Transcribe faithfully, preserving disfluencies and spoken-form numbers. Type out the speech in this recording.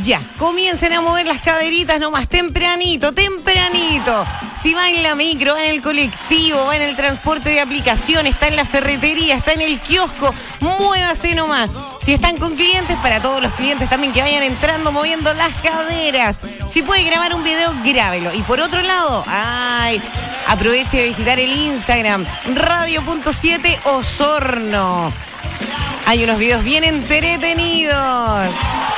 Ya, comiencen a mover las caderitas nomás, tempranito, tempranito. Si va en la micro, va en el colectivo, va en el transporte de aplicación, está en la ferretería, está en el kiosco, muévase nomás. Si están con clientes, para todos los clientes también que vayan entrando moviendo las caderas. Si puede grabar un video, grábelo. Y por otro lado, ay, aproveche de visitar el Instagram, radio punto siete Osorno. Hay unos videos bien entretenidos.